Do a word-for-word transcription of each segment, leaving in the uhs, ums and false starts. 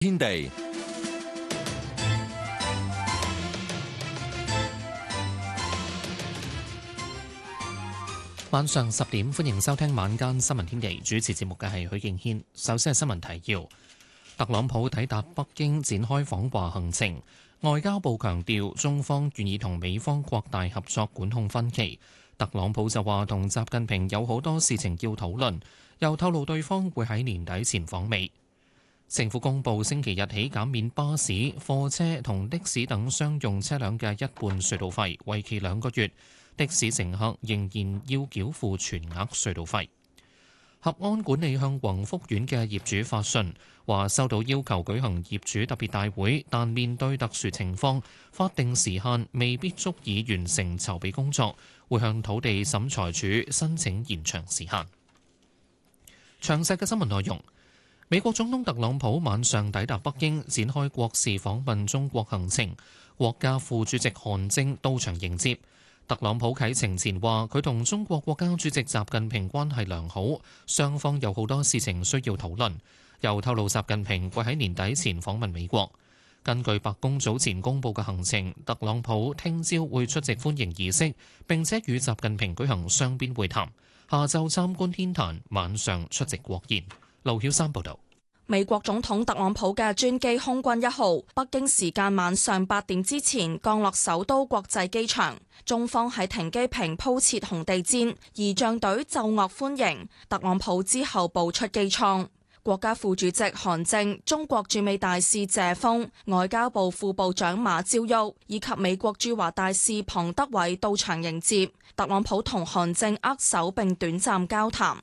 天地晚上十點，歡迎收聽晚間新聞天地。主持節目嘅係許敬軒。首先係新聞提要：特朗普抵達北京展開訪華行程，外交部強調中方願意同美方擴大合作，管控分歧。特朗普就話同習近平有好多事情要討論，又透露對方會喺年底前訪美。政府公布星期日起減免巴士、貨車同的士等商用車輛嘅一半隧道費，為期兩個月。的士乘客仍然要繳付全額隧道費。合安管理向宏福苑嘅業主發信，話收到要求舉行業主特別大會，但面對特殊情況，法定時限未必足以完成籌備工作，會向土地審裁處申請延長時限。詳細嘅新聞內容。美國總統特朗普晚上抵達北京，展開國事訪問中國行程，國家副主席韓正到場迎接。特朗普啟程前話，佢同中國國家主席習近平關係良好，雙方有好多事情需要討論。又透露習近平會喺年底前訪問美國。根據白宮早前公布嘅行程，特朗普聽朝會出席歡迎儀式，並且與習近平舉行雙邊會談。下晝參觀天壇，晚上出席國宴。劉曉山報道。 美國總統特朗普嘅專機空軍一號，北京時間晚上八點之前降落首都國際機場。中方喺停機坪鋪設紅地毯，儀仗隊奏樂歡迎。特朗普之後步出機艙。國家副主席韓正、中國駐美大使謝鋒、外交部副部長馬朝旭以及美國駐華大使龐德偉到場迎接。特朗普同韓正握手並短暫交談。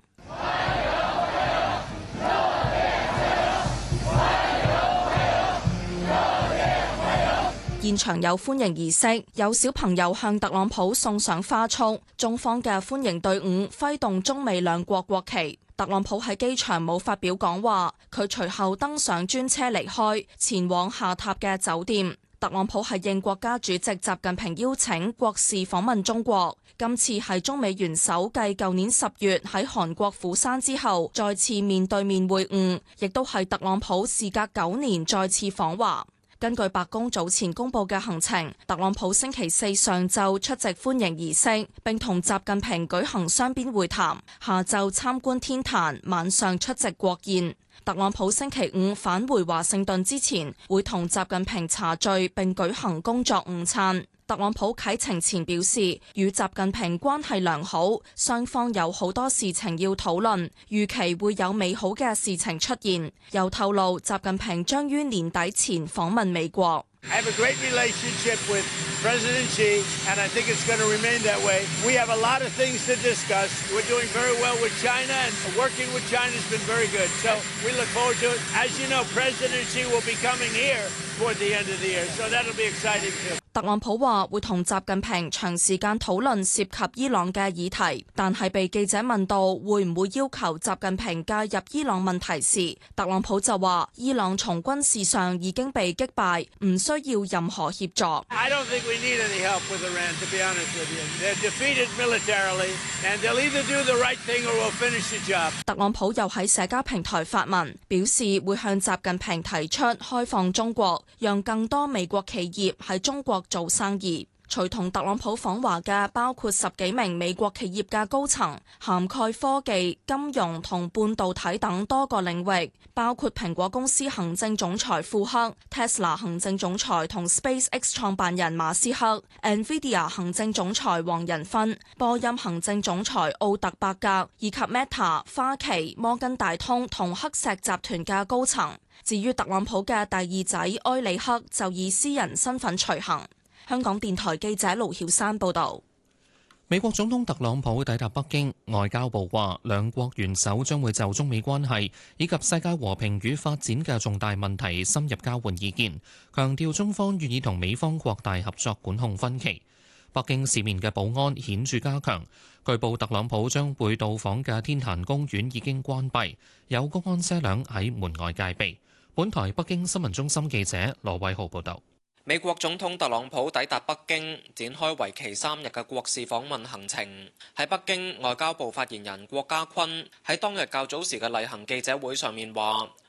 現場有歡迎儀式，有小朋友向特朗普送上花束。中方嘅歡迎隊伍揮動中美兩國國旗。特朗普喺機場冇發表講話，佢隨後登上專車離開，前往下榻嘅酒店。特朗普係應國家主席習近平邀請，國事訪問中國。今次係中美元首繼舊年十月喺韓國釜山之後，再次面對面會晤，亦都係特朗普事隔九年再次訪華。根據白宮早前公布嘅行程，特朗普星期四上晝出席歡迎儀式，並同習近平舉行雙邊會談，下晝參觀天壇，晚上出席國宴。特朗普星期五返回華盛頓之前，會同習近平茶聚並舉行工作午餐。特朗普啟程前表示，與習近平關係良好，雙方有好多事情要討論，預期會有美好嘅事情出現。又透露，習近平將於年底前訪問美國。 I have a great relationship with President Xi, and I think it's going to remain that way. We have a lot of things to discuss. We're doing very well with China, and working with China has been very good. So we look forward to it. As you know, President Xi will be coming here toward the end of the year, so that'll be exciting too. 特朗普話會同習近平長時間討論涉及伊朗嘅議題，但係被記者問到會唔會要求習近平介入伊朗問題時，特朗普就話伊朗從軍事上已經被擊敗，唔需要任何協助。 I don't think we need any help with Iran, to be honest with you. They're defeated militarily, and they'll either do the right thing or we'll finish the job. 特朗普又喺社交平台發文，表示會向習近平提出開放中國，讓更多美國企業喺中國做生意。隨同特朗普訪華嘅包括十幾名美國企業嘅高層，涵蓋科技、金融同半導體等多個領域，包括蘋果公司行政總裁庫克、Tesla 行政總裁同 SpaceX 創辦人馬斯克、NVIDIA 行政總裁黃仁勳、波音行政總裁奧特伯格，以及 Meta、花旗、摩根大通同黑石集團嘅高層。至於特朗普嘅第二仔埃里克就以私人身份隨行。香港電台記者盧曉山報道。 美國總統特朗普抵達北京，外交部話兩國元首將會就中美關係以及世界和平與發展嘅重大問題深入交換意見，強調中方願意同美方擴大合作，管控分歧。北京市面嘅保安顯著加強，據報特朗普將會到訪嘅天壇公園已經關閉，有公安車輛喺門外戒備。本台北京新聞中心記者羅偉浩報道。 美國總統特朗普抵達北京，展開為期三日嘅國事訪問行程。喺北京，外交部發言人郭家坤喺當日較早時嘅例行記者會上面話，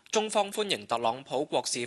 中方歡迎特朗普國事